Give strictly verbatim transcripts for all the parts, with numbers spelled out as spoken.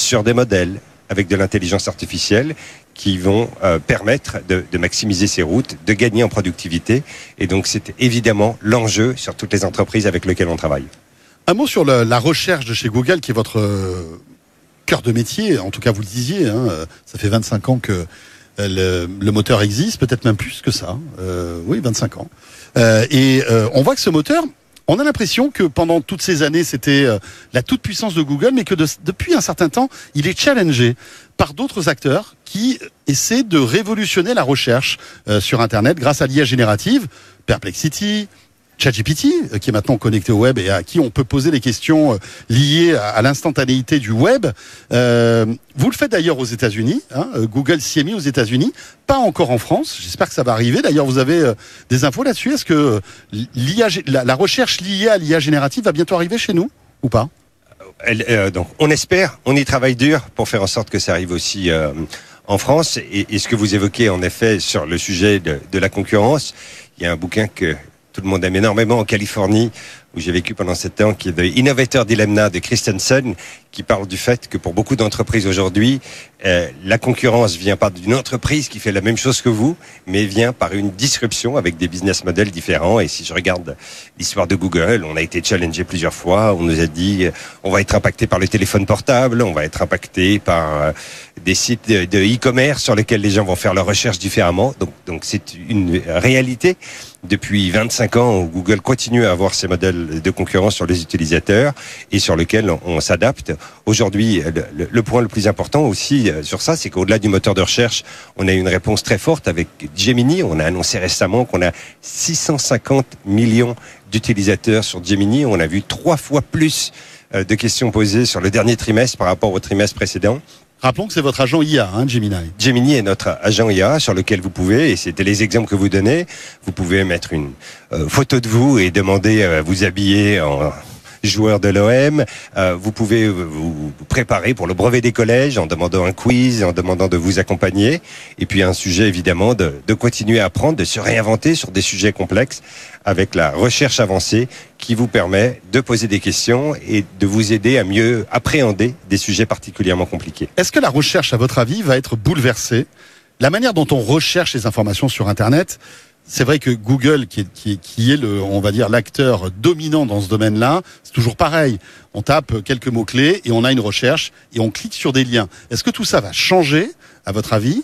sur des modèles avec de l'intelligence artificielle qui vont euh, permettre de, de maximiser ces routes, de gagner en productivité. Et donc, c'est évidemment l'enjeu sur toutes les entreprises avec lesquelles on travaille. Un mot sur le, la recherche de chez Google, qui est votre euh, cœur de métier. En tout cas, vous le disiez, hein, ça fait vingt-cinq ans que le, le moteur existe, peut-être même plus que ça. Euh, oui, vingt-cinq ans. Euh, et euh, on voit que ce moteur, on a l'impression que pendant toutes ces années, c'était euh, la toute-puissance de Google, mais que de, depuis un certain temps, il est challengé par d'autres acteurs qui essaient de révolutionner la recherche euh, sur Internet grâce à l'I A générative, Perplexity, ChatGPT, euh, qui est maintenant connecté au web et à qui on peut poser des questions euh, liées à, à l'instantanéité du web. Euh, vous le faites d'ailleurs aux États-Unis, hein, Google s'y est mis aux États-Unis, pas encore en France. J'espère que ça va arriver. D'ailleurs, vous avez euh, des infos là-dessus. Est-ce que l'I A, la, la recherche liée à l'I A générative va bientôt arriver chez nous ou pas ? Elle, euh, donc, on espère, on y travaille dur pour faire en sorte que ça arrive aussi euh, en France. Et, et ce que vous évoquez, en effet, sur le sujet de, de la concurrence, il y a un bouquin que tout le monde aime énormément en Californie, où j'ai vécu pendant sept ans, qui est The Innovator Dilemma de Christensen, qui parle du fait que pour beaucoup d'entreprises aujourd'hui, euh, la concurrence vient pas d'une entreprise qui fait la même chose que vous, mais vient par une disruption avec des business models différents. Et si je regarde l'histoire de Google, on a été challengé plusieurs fois, on nous a dit euh, on va être impacté par le téléphone portable, on va être impacté par euh, des sites de, de e-commerce sur lesquels les gens vont faire leurs recherches différemment. Donc, donc c'est une réalité. Depuis vingt-cinq ans, Google continue à avoir ces modèles de concurrence sur les utilisateurs et sur lesquels on, on s'adapte. Aujourd'hui, le, le point le plus important aussi euh, sur ça, c'est qu'au-delà du moteur de recherche, on a une réponse très forte avec Gemini. On a annoncé récemment qu'on a six cent cinquante millions d'utilisateurs sur Gemini. On a vu trois fois plus euh, de questions posées sur le dernier trimestre par rapport au trimestre précédent. Rappelons que c'est votre agent I A, hein, Gemini. Gemini est notre agent I A sur lequel vous pouvez, et c'était les exemples que vous donnez, vous pouvez mettre une euh, photo de vous et demander à euh, vous habiller en joueur de l'O M. Euh, vous pouvez vous préparer pour le brevet des collèges en demandant un quiz, en demandant de vous accompagner. Et puis un sujet évidemment de, de continuer à apprendre, de se réinventer sur des sujets complexes avec la recherche avancée qui vous permet de poser des questions et de vous aider à mieux appréhender des sujets particulièrement compliqués. Est-ce que la recherche, à votre avis, va être bouleversée ? La manière dont on recherche les informations sur Internet, c'est vrai que Google, qui est, qui est, qui est le, on va dire, l'acteur dominant dans ce domaine-là, c'est toujours pareil. On tape quelques mots-clés et on a une recherche et on clique sur des liens. Est-ce que tout ça va changer, à votre avis,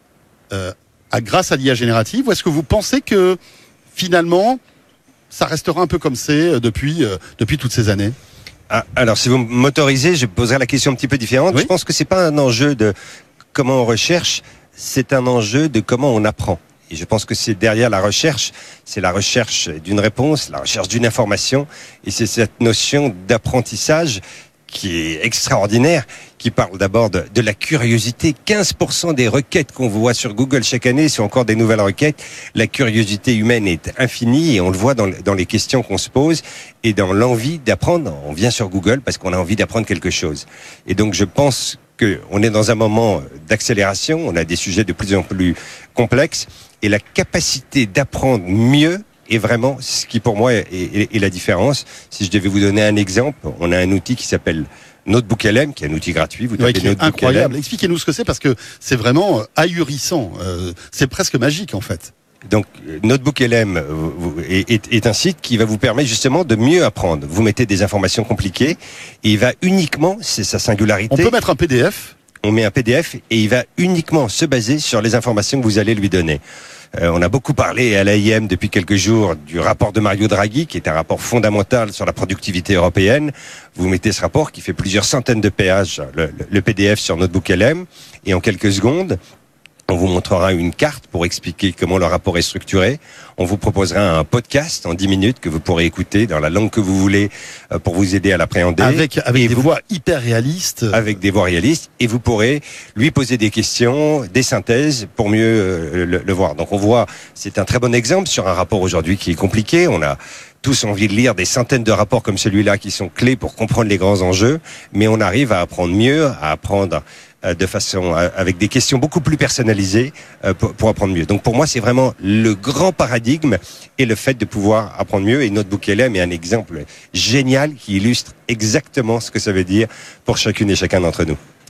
euh, à, grâce à l'I A générative, ou est-ce que vous pensez que, finalement, ça restera un peu comme c'est depuis, euh, depuis toutes ces années ? Ah, alors, si vous m'autorisez, je poserai la question un petit peu différente. Oui. Je pense que c'est pas un enjeu de comment on recherche, c'est un enjeu de comment on apprend. Et je pense que c'est derrière la recherche, c'est la recherche d'une réponse, la recherche d'une information, et c'est cette notion d'apprentissage qui est extraordinaire, qui parle d'abord de, de la curiosité. quinze pour cent des requêtes qu'on voit sur Google chaque année sont encore des nouvelles requêtes. La curiosité humaine est infinie et on le voit dans, dans les questions qu'on se pose et dans l'envie d'apprendre. On vient sur Google parce qu'on a envie d'apprendre quelque chose. Et donc je pense qu'on est dans un moment d'accélération, on a des sujets de plus en plus complexes et la capacité d'apprendre mieux est vraiment ce qui pour moi est, est, est la différence. Si je devais vous donner un exemple, on a un outil qui s'appelle Notebook L M, qui est un outil gratuit. Vous tapez ouais, Notebook incroyable. L M. Expliquez-nous ce que c'est parce que c'est vraiment ahurissant. Euh, c'est presque magique en fait. Donc, Notebook L M est, est, est un site qui va vous permettre justement de mieux apprendre. Vous mettez des informations compliquées et il va uniquement, c'est sa singularité. On peut mettre un P D F. On met un P D F et il va uniquement se baser sur les informations que vous allez lui donner. Euh, on a beaucoup parlé à l'A I M depuis quelques jours du rapport de Mario Draghi, qui est un rapport fondamental sur la productivité européenne. Vous mettez ce rapport qui fait plusieurs centaines de pages, le, le P D F sur Notebook L M, et en quelques secondes, on vous montrera une carte pour expliquer comment le rapport est structuré. On vous proposera un podcast en dix minutes que vous pourrez écouter dans la langue que vous voulez pour vous aider à l'appréhender. Avec, avec des vous, voix hyper réalistes. Avec des voix réalistes. Et vous pourrez lui poser des questions, des synthèses pour mieux euh, le, le voir. Donc on voit, c'est un très bon exemple sur un rapport aujourd'hui qui est compliqué. On a tous envie de lire des centaines de rapports comme celui-là qui sont clés pour comprendre les grands enjeux. Mais on arrive à apprendre mieux, à apprendre de façon avec des questions beaucoup plus personnalisées pour, pour apprendre mieux. Donc pour moi, c'est vraiment le grand paradigme et le fait de pouvoir apprendre mieux. Et Notebook L M est un exemple génial qui illustre exactement ce que ça veut dire pour chacune et chacun d'entre nous.